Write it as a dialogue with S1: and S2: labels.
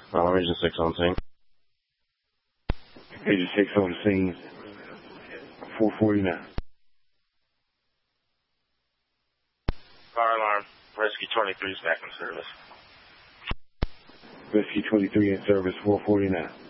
S1: Agent 6 on scene.
S2: Agent 6 on the scene. 449.
S1: Fire alarm. Rescue 23 is back in service.
S2: Rescue 23 in service, 449.